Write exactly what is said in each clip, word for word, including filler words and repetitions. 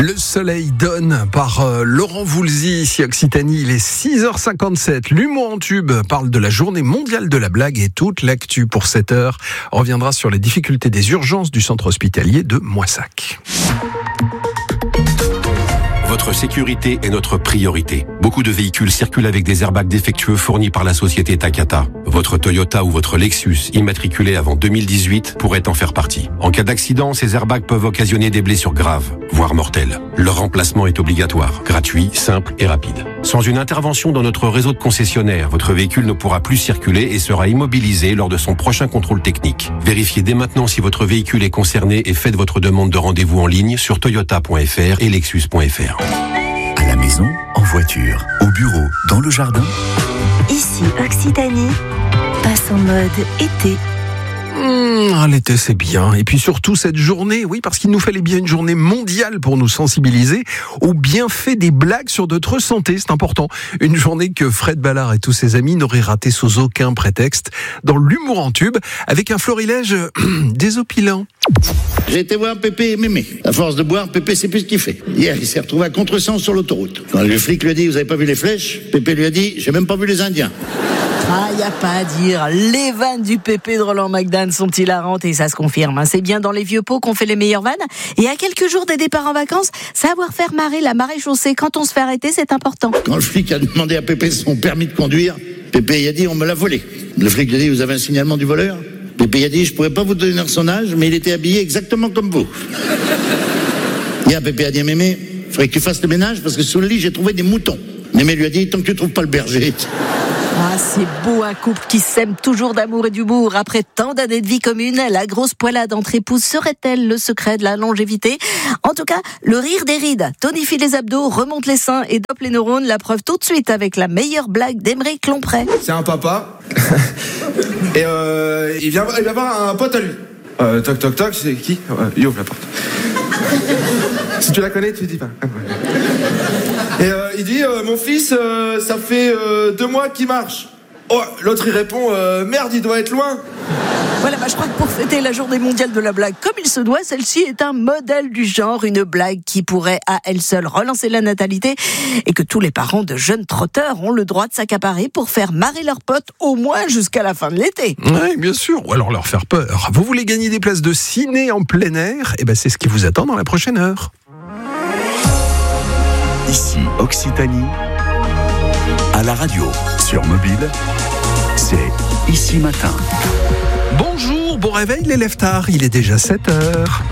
Le soleil donne par euh, Laurent Voulzy, ici Occitanie, il est six heures cinquante-sept. L'humour en tube parle de la journée mondiale de la blague et toute l'actu pour cette heure reviendra sur les difficultés des urgences du centre hospitalier de Moissac. Votre sécurité est notre priorité. Beaucoup de véhicules circulent avec des airbags défectueux fournis par la société Takata. Votre Toyota ou votre Lexus, immatriculé avant deux mille dix-huit, pourrait en faire partie. En cas d'accident, ces airbags peuvent occasionner des blessures graves, voire mortelles. Leur remplacement est obligatoire, gratuit, simple et rapide. Sans une intervention dans notre réseau de concessionnaires, votre véhicule ne pourra plus circuler et sera immobilisé lors de son prochain contrôle technique. Vérifiez dès maintenant si votre véhicule est concerné et faites votre demande de rendez-vous en ligne sur toyota point f r et lexus point f r. À la maison, en voiture, au bureau, dans le jardin. Ici, Occitanie passe en mode été. Mmh, l'été c'est bien, et puis surtout cette journée, oui, parce qu'il nous fallait bien une journée mondiale pour nous sensibiliser aux bienfaits des blagues sur notre santé, c'est important. Une journée que Fred Ballard et tous ses amis n'auraient raté sous aucun prétexte, dans l'humour en tube, avec un florilège désopilant. J'ai été voir Pépé et Mémé. À force de boire, Pépé sait plus ce qu'il fait. Hier, il s'est retrouvé à contresens sur l'autoroute. Quand le flic lui a dit « Vous avez pas vu les flèches ?» Pépé lui a dit « J'ai même pas vu les Indiens. » Ah, y a pas à dire. Les vannes du Pépé de Roland McDan sont hilarantes et ça se confirme. C'est bien dans les vieux pots qu'on fait les meilleures vannes. Et à quelques jours des départs en vacances, savoir faire marrer la marée chaussée quand on se fait arrêter, c'est important. Quand le flic a demandé à Pépé son permis de conduire, Pépé a dit « On me l'a volé. » Le flic lui a dit « Vous avez un signalement du voleur ?» Pépé a dit « Je pourrais pas vous donner son âge, mais il était habillé exactement comme vous. » Hier, Pépé a dit à Mémé « Faudrait que tu fasses le ménage parce que sous le lit, j'ai trouvé des moutons. » Mémé lui a dit « Tant que tu trouves pas le berger. » Ah, c'est beau un couple qui s'aime toujours d'amour et d'humour. Après tant d'années de vie commune, la grosse poilade entre épouses serait-elle le secret de la longévité ? En tout cas, le rire des rides tonifie les abdos, remonte les seins et dope les neurones. La preuve tout de suite avec la meilleure blague d'Aymeric Lomprey. C'est un papa et euh, il vient, il vient voir un pote à lui. Euh, toc toc toc, c'est qui ? euh, Il ouvre la porte. Si tu la connais, tu dis pas. Et euh, il dit euh, mon fils, euh, ça fait euh, deux mois qu'il marche. Oh, l'autre il répond euh, merde, il doit être loin. Voilà, bah, je crois que pour fêter la journée mondiale de la blague comme il se doit, celle-ci est un modèle du genre, une blague qui pourrait à elle seule relancer la natalité et que tous les parents de jeunes trotteurs ont le droit de s'accaparer pour faire marrer leurs potes au moins jusqu'à la fin de l'été. Oui, bien sûr, ou alors leur faire peur. Vous voulez gagner des places de ciné en plein air ? Eh ben, c'est ce qui vous attend dans la prochaine heure. Ici, Occitanie, à la radio, sur mobile, c'est Ici Matin. Bonjour, bon réveil les leftards, il est déjà sept heures.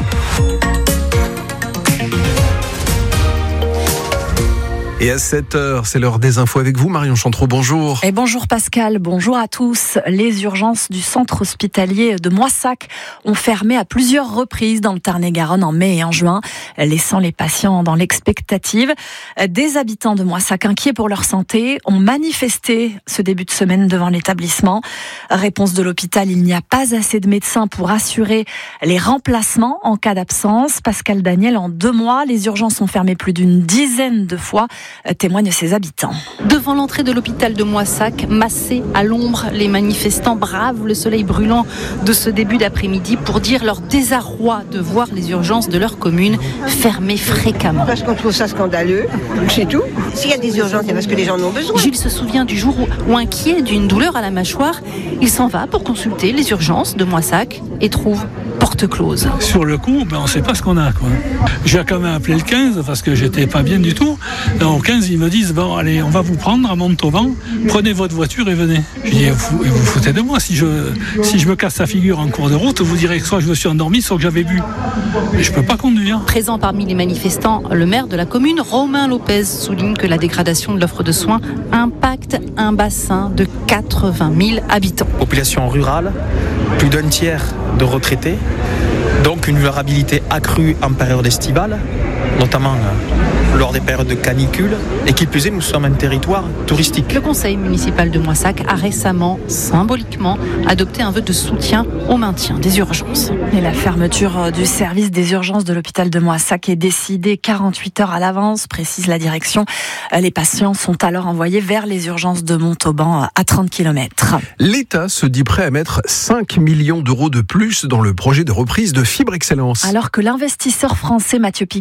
Et à sept heures, c'est l'heure des infos avec vous, Marion Chantreau, bonjour. Et bonjour Pascal, bonjour à tous. Les urgences du centre hospitalier de Moissac ont fermé à plusieurs reprises dans le Tarn-et-Garonne en mai et en juin, laissant les patients dans l'expectative. Des habitants de Moissac, inquiets pour leur santé, ont manifesté ce début de semaine devant l'établissement. Réponse de l'hôpital, il n'y a pas assez de médecins pour assurer les remplacements en cas d'absence. Pascal Daniel, en deux mois, les urgences sont fermées plus d'une dizaine de fois, témoignent ses habitants. Devant l'entrée de l'hôpital de Moissac, massés à l'ombre, les manifestants bravent le soleil brûlant de ce début d'après-midi pour dire leur désarroi de voir les urgences de leur commune fermées fréquemment. Parce qu'on trouve ça scandaleux, c'est tout. S'il y a des urgences, c'est parce que les gens en ont besoin. Gilles se souvient du jour où, où inquiet d'une douleur à la mâchoire, il s'en va pour consulter les urgences de Moissac et trouve porte close. Sur le coup, ben on ne sait pas ce qu'on a, quoi. J'ai quand même appelé le quinze parce que j'étais pas bien du tout. Alors, au quinze, ils me disent bon, allez, on va vous prendre à Montauban, prenez votre voiture et venez. Je dis vous vous foutez de moi, si je si je me casse la figure en cours de route, vous direz que soit je me suis endormi, soit que j'avais bu. Mais je peux pas conduire. Présent parmi les manifestants, le maire de la commune, Romain Lopez, souligne que la dégradation de l'offre de soins impacte un bassin de quatre-vingt mille habitants. Population rurale, plus d'un tiers de retraités, donc une vulnérabilité accrue en période estivale, notamment lors des périodes de canicule, et qui plus est, nous sommes un territoire touristique. Le conseil municipal de Moissac a récemment, symboliquement, adopté un vœu de soutien au maintien des urgences. Et la fermeture du service des urgences de l'hôpital de Moissac est décidée quarante-huit heures à l'avance, précise la direction. Les patients sont alors envoyés vers les urgences de Montauban à trente kilomètres. L'État se dit prêt à mettre cinq millions d'euros de plus dans le projet de reprise de Fibre Excellence. Alors que l'investisseur français Mathieu Pigasse doit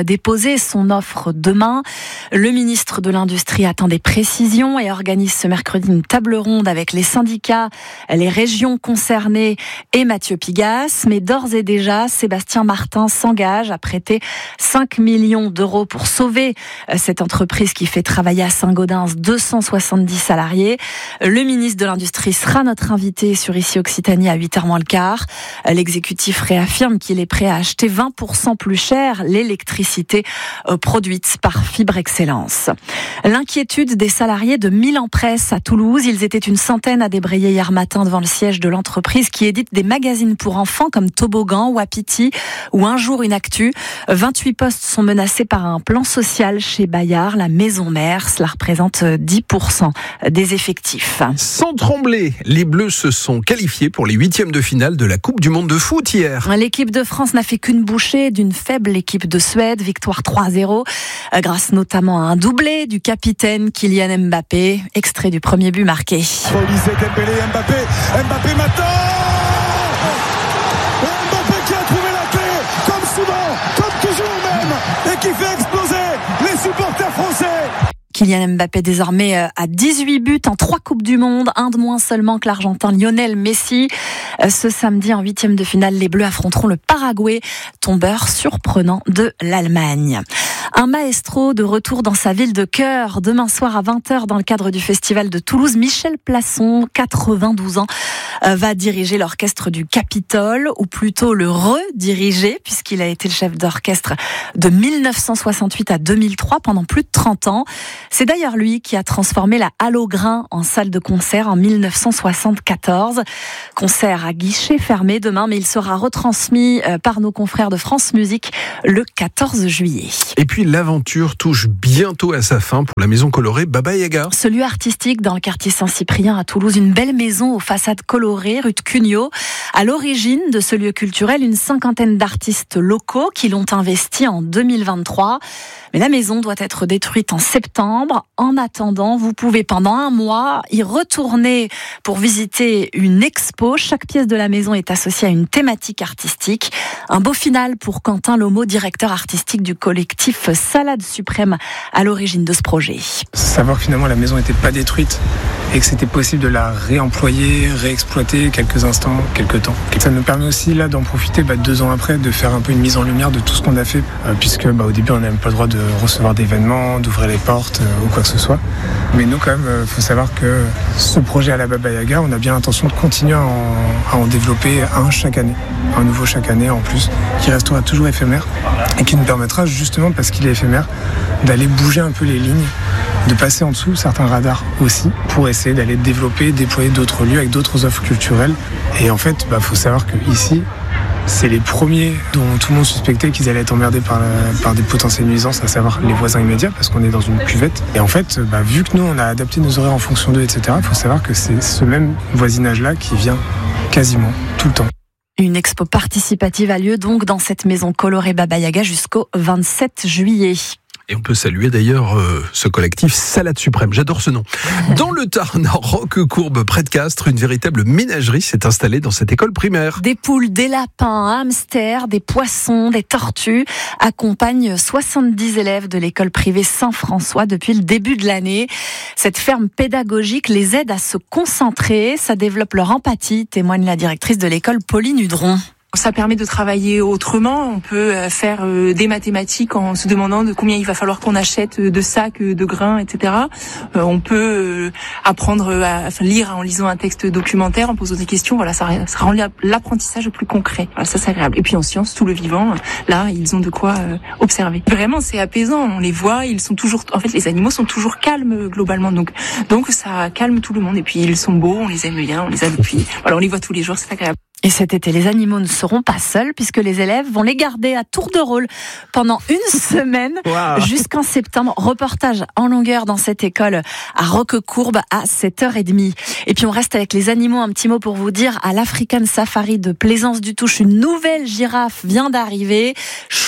déposer son offre demain. Le ministre de l'Industrie attend des précisions et organise ce mercredi une table ronde avec les syndicats, les régions concernées et Mathieu Pigasse. Mais d'ores et déjà, Sébastien Martin s'engage à prêter cinq millions d'euros pour sauver cette entreprise qui fait travailler à Saint-Gaudens deux cent soixante-dix salariés. Le ministre de l'Industrie sera notre invité sur Ici Occitanie à huit heures moins le quart. L'exécutif réaffirme qu'il est prêt à acheter vingt pour cent plus cher l'électricité produite par Fibre Excellence. L'inquiétude des salariés de Milan Presse à Toulouse. Ils étaient une centaine à débrayer hier matin devant le siège de l'entreprise qui édite des magazines pour enfants comme Toboggan, Wapiti ou Un jour une actu. vingt-huit postes sont menacés par un plan social chez Bayard, la maison mère. Cela représente dix pour cent des effectifs. Sans trembler, les Bleus se sont qualifiés pour les huitièmes de finale de la Coupe du Monde de foot hier. L'équipe de France n'a fait qu'une bouchée d'une faible équipe de Suède, victoire trois à zéro, grâce notamment à un doublé du capitaine Kylian Mbappé, extrait du premier but marqué. Olysée, Dembélé, Mbappé, Mbappé maintenant Mbappé qui a trouvé la clé, comme souvent, comme toujours même, et qui fait exploser les supporters français. Kylian Mbappé désormais à dix-huit buts en trois Coupes du Monde, un de moins seulement que l'Argentin Lionel Messi. Ce samedi en huitième de finale, les Bleus affronteront le Paraguay, tombeur surprenant de l'Allemagne. Un maestro de retour dans sa ville de cœur. Demain soir à vingt heures dans le cadre du festival de Toulouse, Michel Plasson, quatre-vingt-douze ans, va diriger l'orchestre du Capitole, ou plutôt le rediriger, puisqu'il a été le chef d'orchestre de mille neuf cent soixante-huit à deux mille trois pendant plus de trente ans. C'est d'ailleurs lui qui a transformé la Halle au Grain en salle de concert en mille neuf cent soixante-quatorze. Concert à guichet fermé demain, mais il sera retransmis par nos confrères de France Musique le quatorze juillet. Et puis l'aventure touche bientôt à sa fin pour la maison colorée Baba Yaga. Ce lieu artistique dans le quartier Saint-Cyprien à Toulouse, une belle maison aux façades colorées, rue de Cugnot. À l'origine de ce lieu culturel, une cinquantaine d'artistes locaux qui l'ont investi en deux mille vingt-trois. Mais la maison doit être détruite en septembre. En attendant, vous pouvez pendant un mois y retourner pour visiter une expo. Chaque pièce de la maison est associée à une thématique artistique. Un beau final pour Quentin Lomo, directeur artistique du collectif Salade Suprême à l'origine de ce projet. Savoir que finalement la maison n'était pas détruite et que c'était possible de la réemployer, réexploiter quelques instants, quelques temps. Ça nous permet aussi là d'en profiter bah, deux ans après, de faire un peu une mise en lumière de tout ce qu'on a fait, euh, puisque bah, au début on n'avait pas le droit de recevoir d'événements, d'ouvrir les portes euh, ou quoi que ce soit. Mais nous quand même, il euh, faut savoir que ce projet à la Baba Yaga, on a bien l'intention de continuer à en, à en développer un chaque année, un nouveau chaque année en plus, qui restera toujours éphémère et qui nous permettra justement, parce qu'il est éphémère, d'aller bouger un peu les lignes, de passer en dessous certains radars aussi, pour essayer d'aller développer, déployer d'autres lieux avec d'autres offres culturelles. Et en fait, bah, faut savoir que ici, c'est les premiers dont tout le monde suspectait qu'ils allaient être emmerdés par, la, par des potentielles nuisances, à savoir les voisins immédiats, parce qu'on est dans une cuvette. Et en fait, bah, vu que nous, on a adapté nos horaires en fonction d'eux, et cetera, il faut savoir que c'est ce même voisinage-là qui vient quasiment tout le temps. Une expo participative a lieu donc dans cette maison colorée Baba Yaga jusqu'au vingt-sept juillet. Et on peut saluer d'ailleurs euh, ce collectif Salade Suprême. J'adore ce nom. Dans le Tarn, Roquecourbe, près de Castres, une véritable ménagerie s'est installée dans cette école primaire. Des poules, des lapins, hamsters, des poissons, des tortues accompagnent soixante-dix élèves de l'école privée Saint-François depuis le début de l'année. Cette ferme pédagogique les aide à se concentrer. Ça développe leur empathie, témoigne la directrice de l'école, Pauline Udron. Ça permet de travailler autrement. On peut faire des mathématiques en se demandant de combien il va falloir qu'on achète de sacs, de grains, et cetera. On peut apprendre à lire en lisant un texte documentaire, en posant des questions. Voilà, ça, ça rend l'apprentissage plus concret. Voilà, ça c'est agréable. Et puis en sciences, tout le vivant, là, ils ont de quoi observer. Vraiment, c'est apaisant. On les voit, ils sont toujours. En fait, les animaux sont toujours calmes globalement. Donc, donc ça calme tout le monde. Et puis ils sont beaux, on les aime bien, on les a depuis. Voilà, on les voit tous les jours, c'est agréable. Et cet été, les animaux ne seront pas seuls puisque les élèves vont les garder à tour de rôle pendant une semaine wow. jusqu'en septembre. Reportage en longueur dans cette école à Roquecourbe à sept heures trente. Et puis on reste avec les animaux. Un petit mot pour vous dire, à l'African Safari de Plaisance-du-Touche, une nouvelle girafe vient d'arriver. Chouma,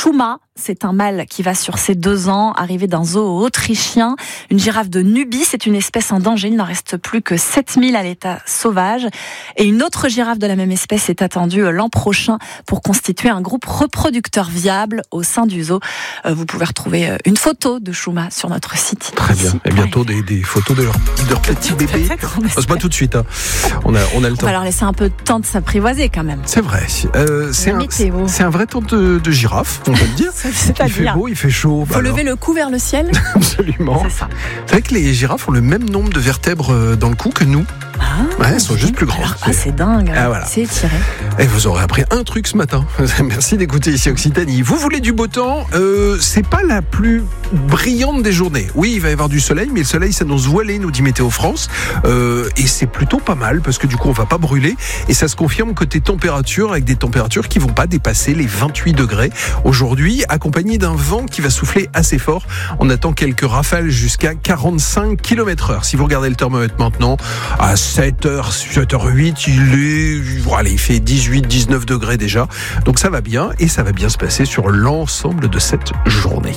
c'est un mâle qui va sur ses deux ans, arrivé d'un zoo autrichien. Une girafe de Nubie, c'est une espèce en danger. Il n'en reste plus que sept mille à l'état sauvage. Et une autre girafe de la même espèce est attendue l'an prochain pour constituer un groupe reproducteur viable au sein du zoo. Vous pouvez retrouver une photo de Shuma sur notre site. Très bien. Et bientôt des, des photos de leurs leur petits bébés. C'est pas tout de suite. Hein. On a, on a le temps. On va leur laisser un peu de temps de s'apprivoiser quand même. C'est vrai. Euh, c'est, un, c'est un vrai temps de, de girafe, on peut le dire. Il fait beau, il fait chaud. Il faut bah lever alors. le cou vers le ciel. Absolument. C'est ça. C'est vrai que les girafes ont le même nombre de vertèbres dans le cou que nous. Ah, ouais, elles sont juste plus grandes. Ah, c'est dingue. Ah, voilà. C'est étiré. Et vous aurez appris un truc ce matin. Merci d'écouter ici Occitanie. Vous voulez du beau temps, euh, c'est pas la plus brillante des journées. Oui, il va y avoir du soleil, mais le soleil s'annonce voilé, nous dit Météo France. Euh, et c'est plutôt pas mal parce que du coup, on va pas brûler. Et ça se confirme côté température, avec des températures qui vont pas dépasser les vingt-huit degrés aujourd'hui, accompagné d'un vent qui va souffler assez fort. On attend quelques rafales jusqu'à quarante-cinq kilomètres heure. Si vous regardez le thermomètre maintenant, à sept heures, sept heures huit, il est, voilà, il fait dix-huit, dix-neuf degrés déjà. Donc ça va bien et ça va bien se passer sur l'ensemble de cette journée.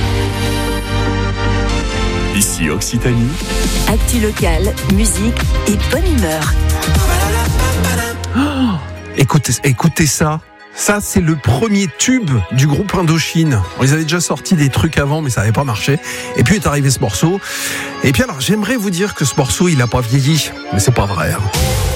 Ici Occitanie. Actu locale, musique et bonne humeur. Oh, écoutez, écoutez ça. Ça, c'est le premier tube du groupe Indochine. Ils avaient déjà sorti des trucs avant, mais ça n'avait pas marché. Et puis est arrivé ce morceau. Et puis alors, j'aimerais vous dire que ce morceau, il n'a pas vieilli. Mais c'est pas vrai. Hein.